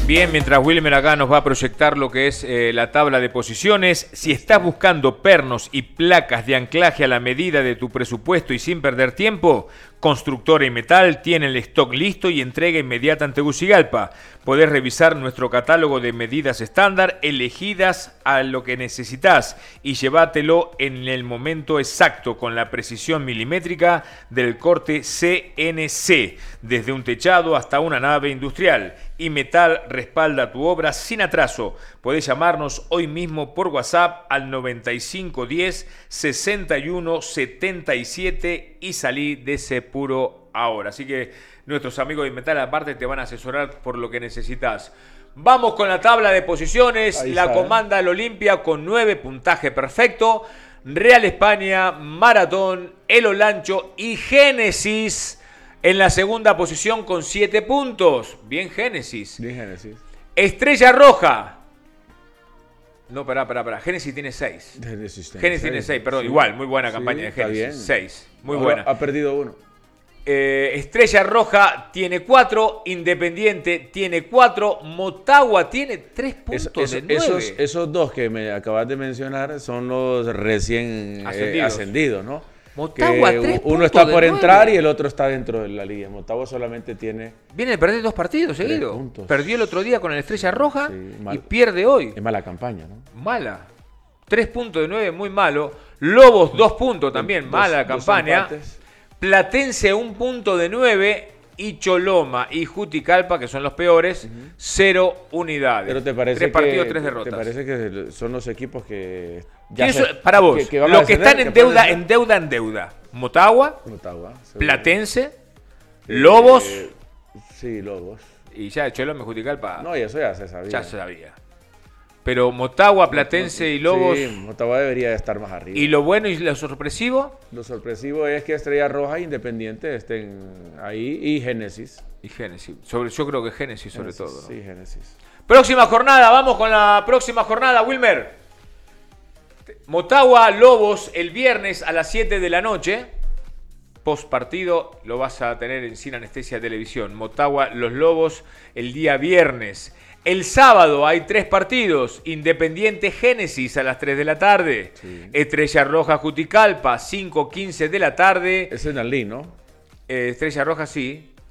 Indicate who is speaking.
Speaker 1: Bien, mientras Wilmer acá nos va a proyectar lo que es la tabla de posiciones, si estás buscando pernos y placas de anclaje a la medida de tu presupuesto y sin perder tiempo, Constructora y Metal tiene el stock listo y entrega inmediata en Tegucigalpa. Podés revisar nuestro catálogo de medidas estándar elegidas a lo que necesitas y llévatelo en el momento exacto con la precisión milimétrica del corte CNC, desde un techado hasta una nave industrial. Y Metal respalda tu obra sin atraso. Podés llamarnos hoy mismo por WhatsApp al 9510 61 77 y salí de ese puro ahora. Así que nuestros amigos de Metal aparte te van a asesorar por lo que necesitas. Vamos con la tabla de posiciones.
Speaker 2: Ahí
Speaker 1: la
Speaker 2: está,
Speaker 1: comanda el Olimpia con 9, puntaje perfecto. Real España, Maratón, El Olancho y Génesis en la segunda posición con 7 puntos. Bien Génesis.
Speaker 2: Bien Génesis.
Speaker 1: Estrella Roja. No, pará. Génesis tiene 6.
Speaker 2: Génesis
Speaker 1: tiene 6, perdón.
Speaker 2: Sí.
Speaker 1: Igual, muy buena
Speaker 2: Sí,
Speaker 1: campaña de
Speaker 2: está
Speaker 1: Génesis.
Speaker 2: bien.
Speaker 1: 6. Muy
Speaker 2: Ahora
Speaker 1: buena.
Speaker 2: Ha perdido uno.
Speaker 1: Estrella Roja tiene 4. Independiente tiene 4. Motagua tiene 3 puntos de 9.
Speaker 2: Esos dos que me acabas de mencionar son los recién ascendidos, ¿no?
Speaker 1: Motagua,
Speaker 2: que
Speaker 1: 3
Speaker 2: uno
Speaker 1: puntos
Speaker 2: está
Speaker 1: de
Speaker 2: por
Speaker 1: 9.
Speaker 2: entrar y el otro está dentro de la liga. Motagua solamente tiene...
Speaker 1: Viene de perder 2 partidos
Speaker 2: 3
Speaker 1: seguidos.
Speaker 2: puntos.
Speaker 1: Perdió el otro día con el Estrella Roja
Speaker 2: Sí,
Speaker 1: y pierde hoy.
Speaker 2: Es mala campaña, ¿no?
Speaker 1: Mala. 3 puntos de 9, muy malo. Lobos, 2 puntos también, mala
Speaker 2: Dos
Speaker 1: campaña.
Speaker 2: empates.
Speaker 1: Platense, 1 punto de 9. Y Choloma y Juticalpa, que son los peores, 0 unidades.
Speaker 2: Pero te parece
Speaker 1: 3 partidos,
Speaker 2: que,
Speaker 1: 3 derrotas.
Speaker 2: ¿Te parece que son los equipos que...
Speaker 1: Para vos,
Speaker 2: que van a
Speaker 1: los que
Speaker 2: descender,
Speaker 1: están
Speaker 2: pueden
Speaker 1: en deuda. Motagua,
Speaker 2: Motagua, seguro.
Speaker 1: Platense, Lobos
Speaker 2: Sí, Lobos.
Speaker 1: y ya Choloma y Juticalpa.
Speaker 2: No, y eso ya se sabía.
Speaker 1: Ya se sabía. Pero Motagua, Platense y Lobos.
Speaker 2: Sí, Motagua debería estar más arriba.
Speaker 1: Y lo bueno y lo sorpresivo.
Speaker 2: Lo sorpresivo es que Estrella Roja e Independiente estén ahí y Génesis.
Speaker 1: Y Génesis. Yo creo que Génesis sobre todo, ¿no?
Speaker 2: Sí, Génesis.
Speaker 1: Próxima jornada, vamos con la próxima jornada, Wilmer. Motagua, Lobos, el viernes a las 7 de la noche. Post partido lo vas a tener en Sin Anestesia Televisión. Motagua, los Lobos, el día viernes. El sábado hay 3 partidos. Independiente Génesis a las 3 de la tarde.
Speaker 2: Sí.
Speaker 1: Estrella Roja Juticalpa, 5:15 de la tarde.
Speaker 2: Es en Alí, ¿no?
Speaker 1: Estrella Roja sí.